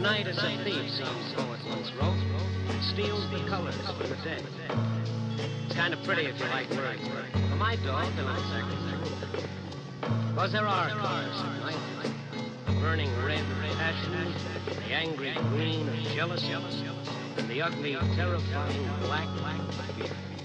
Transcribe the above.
night is a thief, some poet once wrote. It steals the colors from the day. It's kind of pretty if you like words, but for my dog, they're not exactly true. Because there are colors at night. The burning red of passion, the angry green of jealousy, and the ugly, terrifying black of fear.